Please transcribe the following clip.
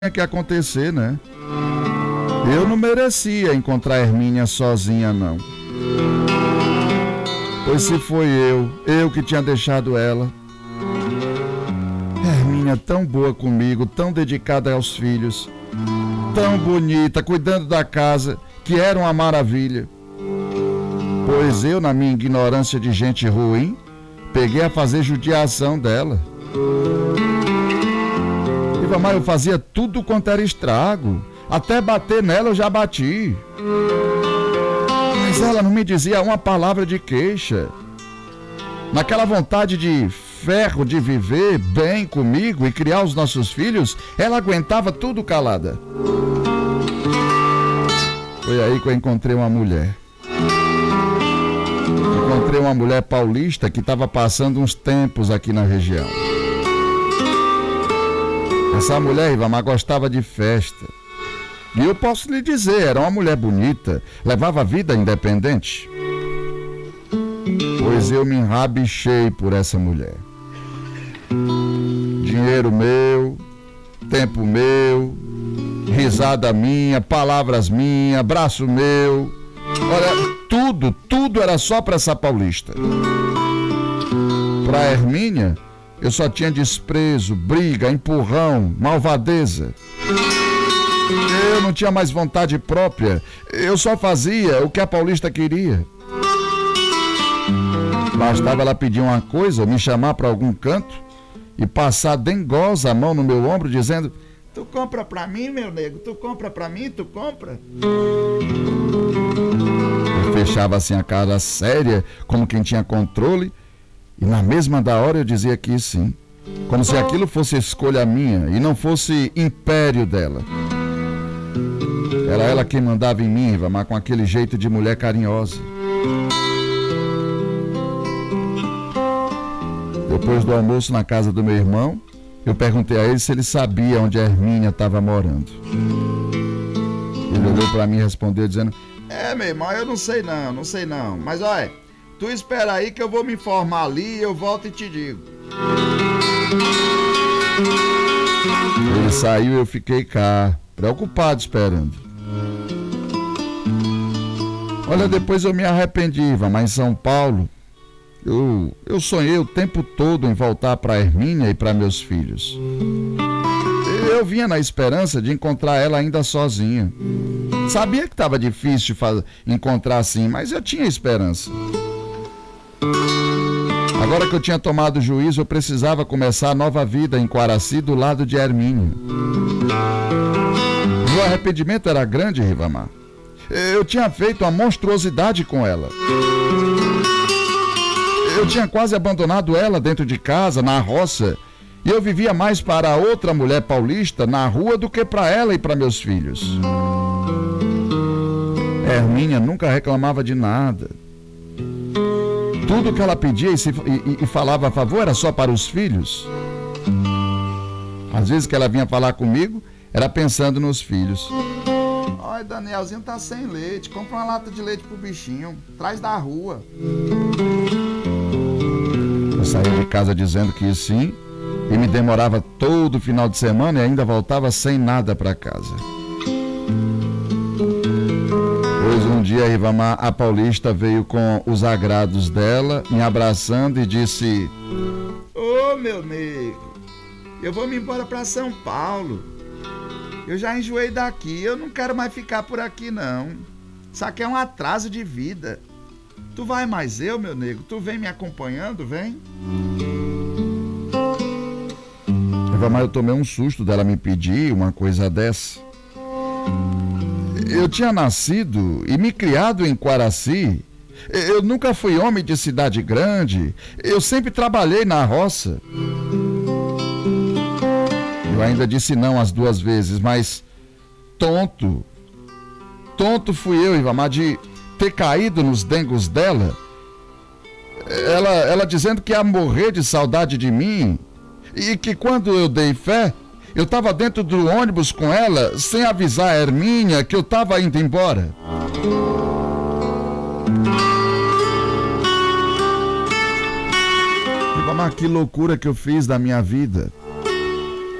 que acontecer, né? Eu não merecia encontrar a Hermínia sozinha, não. Pois se foi eu que tinha deixado ela. Hermínia tão boa comigo, tão dedicada aos filhos, tão bonita, cuidando da casa, que era uma maravilha. Pois eu, na minha ignorância de gente ruim, peguei a fazer judiação dela. Mas eu fazia tudo quanto era estrago. Até bater nela eu já bati. Mas ela não me dizia uma palavra de queixa. Naquela vontade de ferro de viver bem comigo e criar os nossos filhos, ela aguentava tudo calada. Foi aí que eu encontrei uma mulher. Encontrei uma mulher paulista que estava passando uns tempos aqui na região. Essa mulher, Rivamar, gostava de festa. E eu posso lhe dizer, era uma mulher bonita, levava a vida independente. Pois eu me enrabichei por essa mulher. Dinheiro meu, tempo meu, risada minha, palavras minhas, braço meu. Olha, tudo era só para essa paulista. Para Hermínia, eu só tinha desprezo, briga, empurrão, malvadeza. Eu não tinha mais vontade própria. Eu só fazia o que a paulista queria. Bastava ela pedir uma coisa, ou me chamar para algum canto e passar dengosa a mão no meu ombro, dizendo: "Tu compra pra mim, meu nego? Tu compra pra mim? Tu compra?" Eu fechava assim a cara séria, como quem tinha controle. E na mesma da hora eu dizia que sim, como se aquilo fosse escolha minha e não fosse império dela. Era ela quem mandava em mim, mas com aquele jeito de mulher carinhosa. Depois do almoço na casa do meu irmão, eu perguntei a ele se ele sabia onde a Hermínia estava morando. Ele olhou para mim e respondeu dizendo: "Meu irmão, eu não sei não, mas olha, tu espera aí que eu vou me informar ali e eu volto e te digo." Ele saiu e eu fiquei cá, preocupado, esperando. Olha, depois eu me arrependi, mas em São Paulo, eu sonhei o tempo todo em voltar para Hermínia e para meus filhos. Eu vinha na esperança de encontrar ela ainda sozinha. Sabia que estava difícil encontrar assim, mas eu tinha esperança. Agora que eu tinha tomado juízo, eu precisava começar a nova vida em Quaraci, do lado de Hermínia. Meu arrependimento era grande, Rivamar. Eu tinha feito uma monstruosidade com ela. Eu tinha quase abandonado ela dentro de casa, na roça, e eu vivia mais para outra mulher paulista na rua do que para ela e para meus filhos. Hermínia nunca reclamava de nada. Tudo que ela pedia e falava a favor era só para os filhos. Às vezes que ela vinha falar comigo, era pensando nos filhos. "Olha, Danielzinho tá sem leite, compra uma lata de leite pro bichinho, traz da rua." Eu saía de casa dizendo que sim, e me demorava todo final de semana e ainda voltava sem nada para casa. Pois um dia, Rivamar, a paulista veio com os agrados dela, me abraçando e disse: "Ô, meu nego, eu vou me embora para São Paulo. Eu já enjoei daqui, eu não quero mais ficar por aqui não. Isso aqui é um atraso de vida. Tu vai mais eu, meu nego? Tu vem me acompanhando, vem?" Rivamar, eu tomei um susto dela me pedir uma coisa dessa. Eu tinha nascido e me criado em Quaraci. Eu nunca fui homem de cidade grande. Eu sempre trabalhei na roça. Eu ainda disse não as 2 vezes, mas tonto fui eu, Rivamar, de ter caído nos dengos dela. Ela dizendo que ia morrer de saudade de mim e que quando eu dei fé, eu estava dentro do ônibus com ela, sem avisar a Hermínia que eu estava indo embora. Rivamar, que loucura que eu fiz da minha vida.